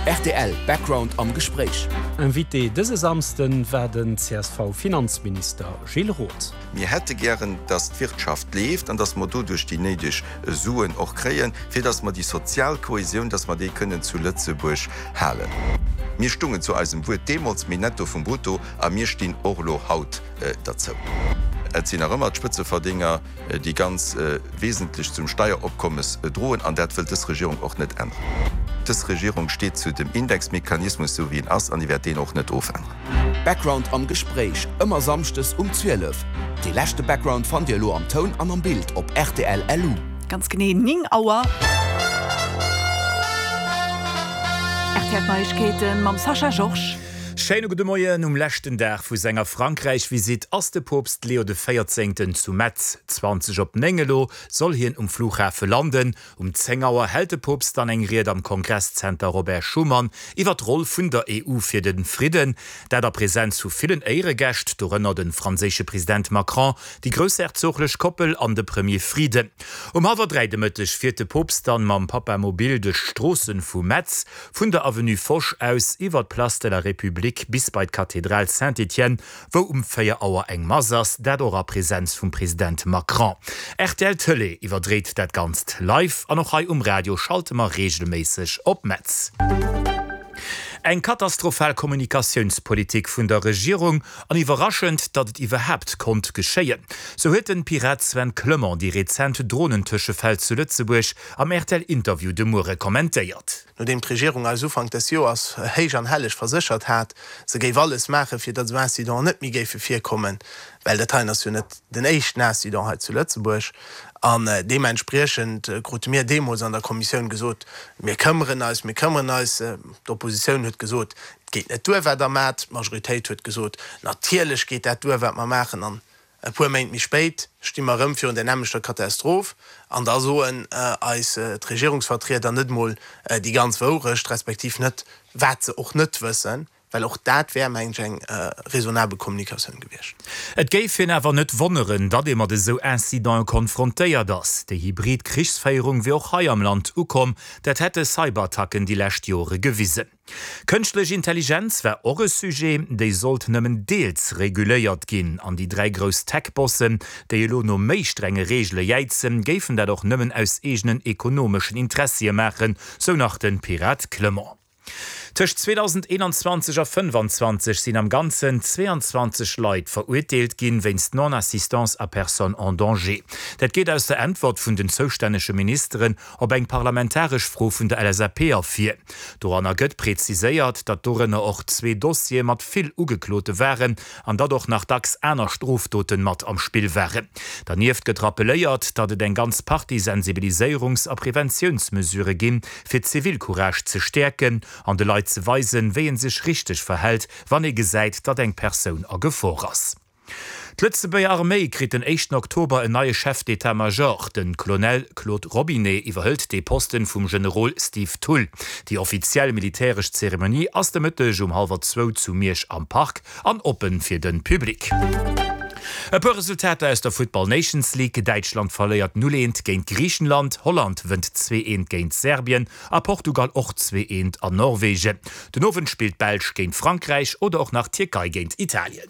RTL Background am Gespräch. Invité dese Samsten werden CSV-Finanzminister Gilles Roth. Mir hätte gern, dass die Wirtschaft lebt und dass man durch die nedisch Suen auch kreieren, für dass man die Sozialkohäsion, dass man die können zu Lützeburg halen. Mir stungen zu einem Wort Demos mit Netto vom Brutto, aber mir stehen Orlo Haut dazu. Es sind auch immer Spitzeverdiener, die ganz wesentlich zum Steuerabkommens drohen, an der will die Regierung auch nicht ändern. Die Regierung steht zu dem Indexmechanismus so wie in Ass, und die wird den auch nicht aufändern. Background am Gespräch, immer samstes 12. Die letzte Background von dir lo am Ton an am Bild op RTL LU. Ganz genau, Ning Auer. RTL Neuigkeiten mit Sascha Georges. Scheine gute Moien lächten Dach vu Sänger Frankreich visit as de Popst Leo de 14. zu Metz 20 op Nengelo soll hien Flughafe landen. 10 Uhr hält de Popst dann engriert am Kongresscenter Robert Schumann iwwer d' Roll vun der EU fir den Frieden, der der Präsenz zu vielen Ehregächt dorënner den franzésche Präsident Macron, die grösserzochlech Koppel an de Premier Friede. Hawer 3 Mëttech fir de Popst dann mam Papamobil de Strossen vu Metz vun der Avenue Foch aus iwwer Place de la République bis bei Kathedral Saint-Etienne, wo 4 Uhr eng Masers dadorer Präsenz vom Präsident Macron. RTL Tele iwwerdreht dat ganz live an noch Radio schaltemer regelmäßig op Metz. Eng katastrophal Kommunikationspolitik vun der Regierung an überraschend, dat et iwwerhebt kont geschéien. So huet den Pirat Sven Clement die rezente Drohnentuschefeld zu Lützeburg am RTL-Interview de Mure kommentiert. No dem Regierung als Ufang des Joas heich an hellech versichert hat, se géif alles mache fir dat Incident net mi géif fir kommen, weil der Teil net den echt Incident zu Lützeburg. An dementsprechend grot mir Demos an der Kommission gesot, mir këmmeren als d'Opposition huet gesot, geht net duwer der Mat, Majoritéit huet gesot, natierlech geht dat duwer man machen an. Puer meint mich spéit, stimmer ëm fir den nämlichscher Katastroph, an da so als Regierungsvertreter net moll die ganz worecht, respektiv net wat ze och net wëssen, weil auch dat wär eng raisonable Kommunikation gewircht. Et géif hin awer net wonneren, dat immer de so Incident konfrontéiert ass. De Hybrid-Kriegsfeierung wie auch hai am Land ukom, dat hätte Cyberattacken die lächt Jore gewiesen. Künstliche Intelligenz wär auch ein Sujet, déi sollt nëmmen deels reguléiert ginn an die 3 grös Tech-Bossen, déi lo no méi strenge Regelle jeizen, géifen dat doch nëmmen aus egenen ökonomischen Interesse machen, so nach den Pirat Clement. Zwischen 2021 und 2025 sind am ganzen 22 Leute verurteilt gin wennst Non-Assistance à Personne en Danger. Das geht aus der Antwort von den zuständigen Ministerin ob eng parlamentarisch Frau von der LSAP afir. Doranner gëtt präziséiert, dat dorenner auch 2 Dossier mat viel ugeklote wären, an dadurch nach dax einer Straftoten mat am Spiel wären. Daneben getrappeléiert, dat et eng ganz Party Sensibilisierungs- a Präventionsmesure gin, fir Zivilcourage zu stärken, an de Leute zu weisen, wehen sich richtig verhält, wann gesagt, dat eng Person a Gefahr ass. Die Lützeburger Armee kriegt den 1. Oktober ein neues Chef d'État-Major, den Colonel Claude Robinet, überhält den Posten vom General Steve Tull. Die offizielle militärische Zeremonie aus der Mitte 1:30 zu Mirsch am Park an open für den Publikum. Ein paar Resultate aus der Football Nations League. Deutschland verliert 0-1 gegen Griechenland, Holland gewinnt 2-1 gegen Serbien, a Portugal auch 2-1 an Norwegen. Den Oven spielt Belgien gegen Frankreich oder auch nach Türkei gegen Italien.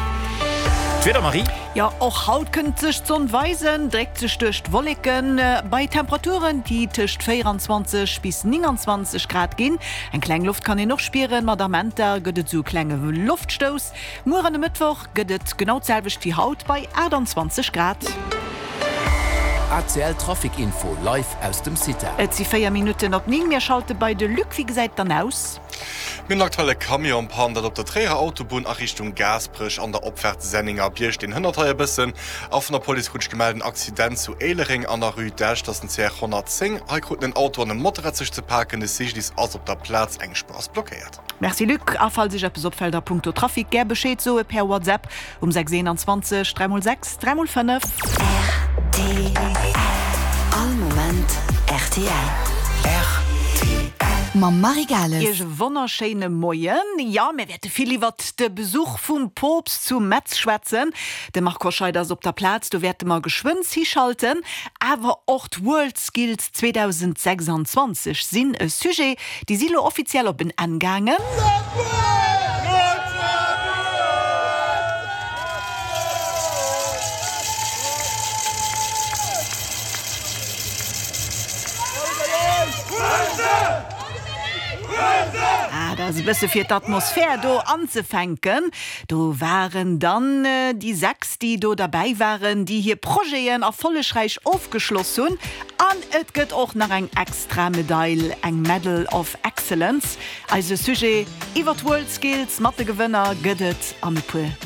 Wieder Marie? Ja, auch Haut könnt sich zum Weisen, direkt sich durch Wolken. Bei Temperaturen, die zwischen 24 bis 29 Grad gehen. Ein kleine Luft kann ich noch spüren, mit am Ende gibt es so kleine Luftstoß. Morgen am Mittwoch gibt es genau selbe wie Haut bei 28 Grad. ACL Traffic-Info live aus dem City. Et sind 4 Minuten ab 9. Wir schalten bei der Lück, wie gesagt, dann aus. Min aktuelle Kamion pandet op der Träger Autobahn a Richtung Gasbrich an der Opwärtssenninger Bierch den 100er bisssen auf der Polizeisch gemelden Akzident zu Ehlering an der Rue Dash, das sind 110. Heikut den Auto an dem Motorrad sich zu parken, ist sich dies aus op der Platz eng Spaß blockiert. Merci Luc, afall sich etwas opfelder Punkto Traffic, ger Bescheid so per WhatsApp 621 306 305. RTL. All Moment RTL. RTL. Ma Marigales. Ihr wunderschöne Moyen. Ja, mir werde viel lieber den Besuch vom Popst zu Metz schwätzen. Der macht Korscheiders auf der Platz, du wirst mal geschwind schalten. Aber auch die World Skills 2026 sind ein Sujet, die Silo offiziell auf den Angangen. Das ist ein bisschen für die Atmosphäre da anzufänken. Da waren dann die 6, die da dabei waren, die hier Projekte erfolgreich aufgeschlossen haben. Und es gibt auch noch eine extra Medaille, ein Medal of Excellence. Also Sujet über die World Skills, Mathe-Gewinner, gibt es am